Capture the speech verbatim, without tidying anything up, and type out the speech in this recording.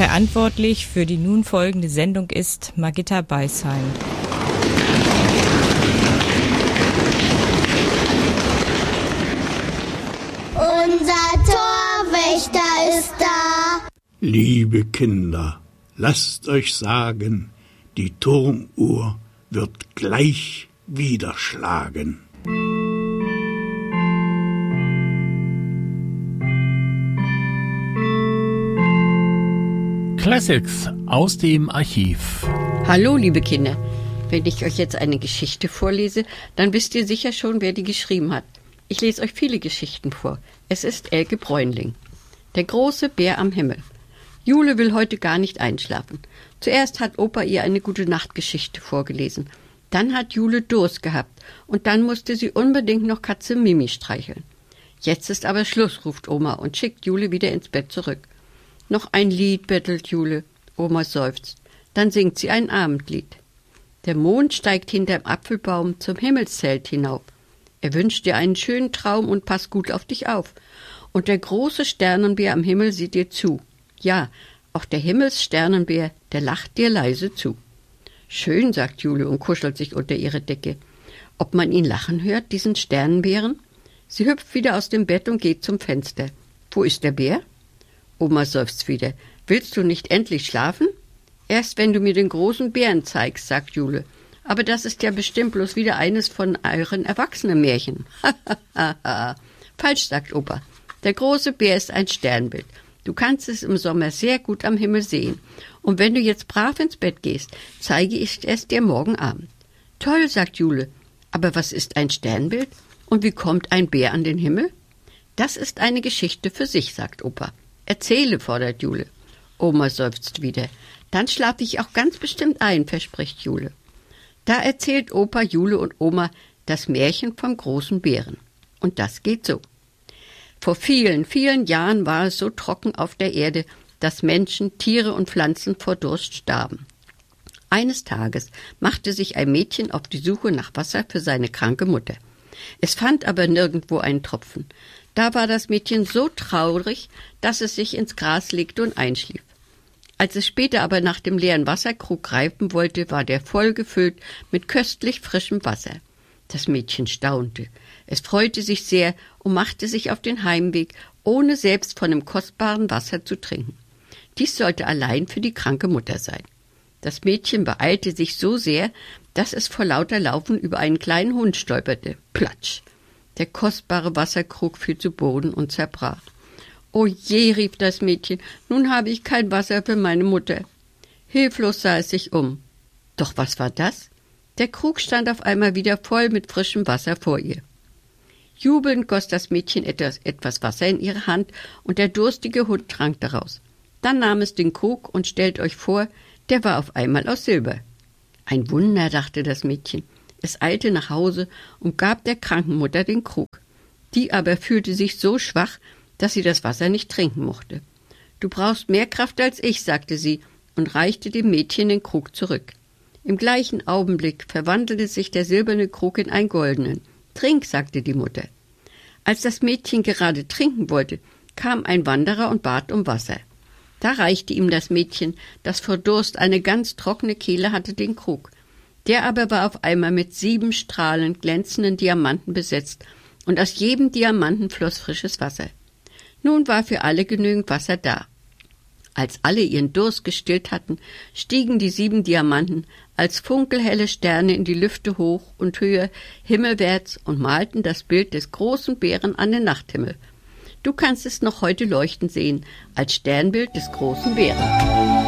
Verantwortlich für die nun folgende Sendung ist Margitta Beisheim. Unser Torwächter ist da. Liebe Kinder, lasst euch sagen, die Turmuhr wird gleich wieder schlagen. Classics aus dem Archiv. Hallo, liebe Kinder. Wenn ich euch jetzt eine Geschichte vorlese, dann wisst ihr sicher schon, wer die geschrieben hat. Ich lese euch viele Geschichten vor. Es ist Elke Bräunling. Der große Bär am Himmel. Jule will heute gar nicht einschlafen. Zuerst hat Opa ihr eine Gute-Nacht-Geschichte vorgelesen. Dann hat Jule Durst gehabt und dann musste sie unbedingt noch Katze Mimi streicheln. Jetzt ist aber Schluss, ruft Oma und schickt Jule wieder ins Bett zurück. Noch ein Lied, bettelt Jule. Oma seufzt. Dann singt sie ein Abendlied. Der Mond steigt hinterm Apfelbaum zum Himmelszelt hinauf. Er wünscht dir einen schönen Traum und passt gut auf dich auf. Und der große Sternenbär am Himmel sieht dir zu. Ja, auch der Himmelssternenbär, der lacht dir leise zu. Schön, sagt Jule und kuschelt sich unter ihre Decke. Ob man ihn lachen hört, diesen Sternenbären? Sie hüpft wieder aus dem Bett und geht zum Fenster. Wo ist der Bär? Oma seufzt wieder. Willst du nicht endlich schlafen? Erst wenn du mir den großen Bären zeigst, sagt Jule. Aber das ist ja bestimmt bloß wieder eines von euren Erwachsenen-Märchen. Falsch, sagt Opa. Der große Bär ist ein Sternbild. Du kannst es im Sommer sehr gut am Himmel sehen. Und wenn du jetzt brav ins Bett gehst, zeige ich es dir morgen Abend. Toll, sagt Jule. Aber was ist ein Sternbild? Und wie kommt ein Bär an den Himmel? Das ist eine Geschichte für sich, sagt Opa. Erzähle, fordert Jule. Oma seufzt wieder. Dann schlafe ich auch ganz bestimmt ein, verspricht Jule. Da erzählt Opa, Jule und Oma das Märchen vom großen Bären. Und das geht so. Vor vielen, vielen Jahren war es so trocken auf der Erde, dass Menschen, Tiere und Pflanzen vor Durst starben. Eines Tages machte sich ein Mädchen auf die Suche nach Wasser für seine kranke Mutter. Es fand aber nirgendwo einen Tropfen. Da war das Mädchen so traurig, dass es sich ins Gras legte und einschlief. Als es später aber nach dem leeren Wasserkrug greifen wollte, war der voll gefüllt mit köstlich frischem Wasser. Das Mädchen staunte. Es freute sich sehr und machte sich auf den Heimweg, ohne selbst von dem kostbaren Wasser zu trinken. Dies sollte allein für die kranke Mutter sein. Das Mädchen beeilte sich so sehr, dass es vor lauter Laufen über einen kleinen Hund stolperte. Platsch! Der kostbare Wasserkrug fiel zu Boden und zerbrach. »O je«, rief das Mädchen, »nun habe ich kein Wasser für meine Mutter.« Hilflos sah es sich um. Doch was war das? Der Krug stand auf einmal wieder voll mit frischem Wasser vor ihr. Jubelnd goss das Mädchen etwas, etwas Wasser in ihre Hand und der durstige Hund trank daraus. Dann nahm es den Krug und stellt euch vor, der war auf einmal aus Silber. Ein Wunder, dachte das Mädchen. Es eilte nach Hause und gab der kranken Mutter den Krug. Die aber fühlte sich so schwach, dass sie das Wasser nicht trinken mochte. »Du brauchst mehr Kraft als ich«, sagte sie und reichte dem Mädchen den Krug zurück. Im gleichen Augenblick verwandelte sich der silberne Krug in einen goldenen. »Trink«, sagte die Mutter. Als das Mädchen gerade trinken wollte, kam ein Wanderer und bat um Wasser. Da reichte ihm das Mädchen, das vor Durst eine ganz trockene Kehle hatte, den Krug. Der aber war auf einmal mit sieben strahlend glänzenden Diamanten besetzt, und aus jedem Diamanten floss frisches Wasser. Nun war für alle genügend Wasser da. Als alle ihren Durst gestillt hatten, stiegen die sieben Diamanten als funkelhelle Sterne in die Lüfte hoch und höher, himmelwärts und malten das Bild des großen Bären an den Nachthimmel. Du kannst es noch heute leuchten sehen, als Sternbild des großen Bären.